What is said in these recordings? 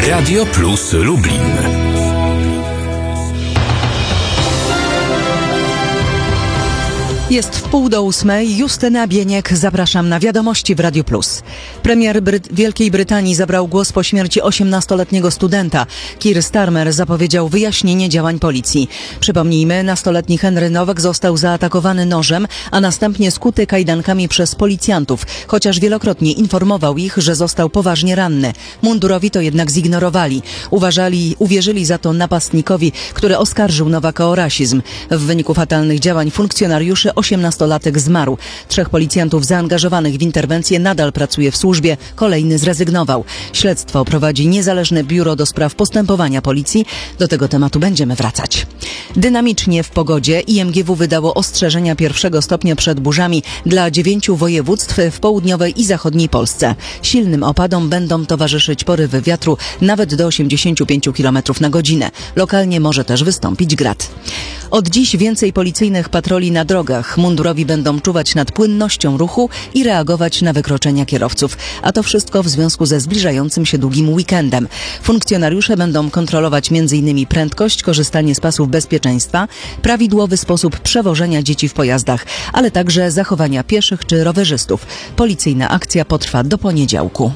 Radio Plus Lublin. Jest 7:30. Justyna Bieniek, zapraszam na wiadomości w Radio Plus. Premier Wielkiej Brytanii zabrał głos po śmierci 18-letniego studenta. Keir Starmer zapowiedział wyjaśnienie działań policji. Przypomnijmy, nastoletni Henry Nowak został zaatakowany nożem, a następnie skuty kajdankami przez policjantów, chociaż wielokrotnie informował ich, że został poważnie ranny. Mundurowi to jednak zignorowali. Uwierzyli za to napastnikowi, który oskarżył Nowaka o rasizm. W wyniku fatalnych działań funkcjonariuszy 18-latek zmarł. 3 policjantów zaangażowanych w interwencję nadal pracuje w służbie, kolejny zrezygnował. Śledztwo prowadzi niezależne biuro do spraw postępowania policji. Do tego tematu będziemy wracać. Dynamicznie w pogodzie IMGW wydało ostrzeżenia 1. stopnia przed burzami dla 9 województw w południowej i zachodniej Polsce. Silnym opadom będą towarzyszyć porywy wiatru nawet do 85 km na godzinę. Lokalnie może też wystąpić grad. Od dziś więcej policyjnych patroli na drogach. Mundurowi będą czuwać nad płynnością ruchu i reagować na wykroczenia kierowców. A to wszystko w związku ze zbliżającym się długim weekendem. Funkcjonariusze będą kontrolować m.in. prędkość, korzystanie z pasów bezpieczeństwa, prawidłowy sposób przewożenia dzieci w pojazdach, ale także zachowania pieszych czy rowerzystów. Policyjna akcja potrwa do poniedziałku.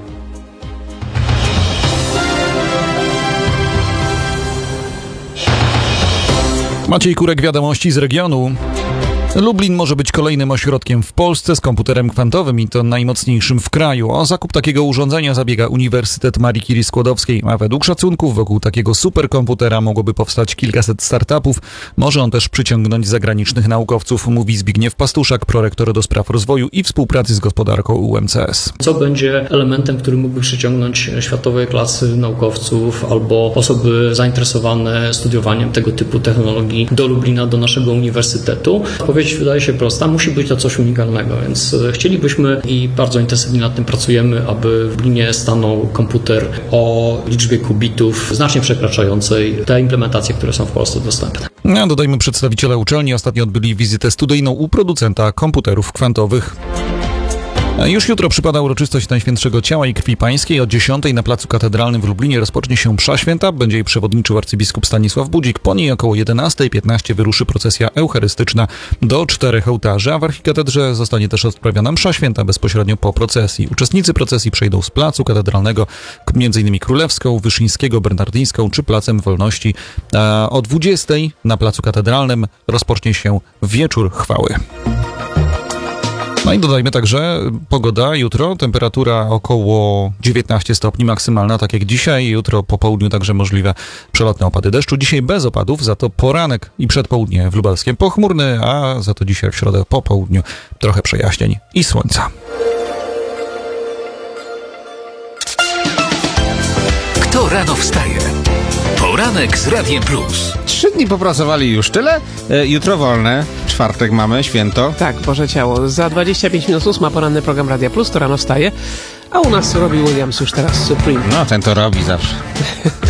Maciej Kurek, wiadomości z regionu. Lublin może być kolejnym ośrodkiem w Polsce z komputerem kwantowym i to najmocniejszym w kraju. O zakup takiego urządzenia zabiega Uniwersytet Marii Curie Skłodowskiej, a według szacunków wokół takiego superkomputera mogłoby powstać kilkaset startupów. Może on też przyciągnąć zagranicznych naukowców, mówi Zbigniew Pastuszak, prorektor do spraw rozwoju i współpracy z gospodarką UMCS. Co będzie elementem, który mógłby przyciągnąć światowej klasy naukowców albo osoby zainteresowane studiowaniem tego typu technologii do Lublina, do naszego uniwersytetu? Odpowiedź wydaje się prosta, musi być to coś unikalnego, więc chcielibyśmy i bardzo intensywnie nad tym pracujemy, aby w Lublinie stanął komputer o liczbie kubitów znacznie przekraczającej te implementacje, które są w Polsce dostępne. Dodajmy, przedstawiciele uczelni ostatnio odbyli wizytę studyjną u producenta komputerów kwantowych. Już jutro przypada uroczystość Najświętszego Ciała i Krwi Pańskiej. O 10:00 na Placu Katedralnym w Lublinie rozpocznie się msza święta. Będzie jej przewodniczył arcybiskup Stanisław Budzik. Po niej około 11:15 wyruszy procesja eucharystyczna do 4 ołtarzy, a w archikatedrze zostanie też odprawiona msza święta bezpośrednio po procesji. Uczestnicy procesji przejdą z Placu Katedralnego m.in. Królewską, Wyszyńskiego, Bernardyńską czy Placem Wolności. A o 20:00 na Placu Katedralnym rozpocznie się wieczór chwały. No i dodajmy także pogoda jutro, temperatura około 19 stopni maksymalna, tak jak dzisiaj. Jutro po południu także możliwe przelotne opady deszczu. Dzisiaj bez opadów, za to poranek i przedpołudnie w Lubelskiem pochmurny, a za to dzisiaj w środę po południu trochę przejaśnień i słońca. Kto rano wstaje? Poranek z Radiem Plus. 3 dni popracowali już tyle. Jutro wolne, czwartek mamy, święto. Tak, Boże Ciało. Za 25 minut 8 poranny program Radia Plus, to rano wstaje. A u nas Robbie Williams już teraz Supreme. No, ten to robi zawsze.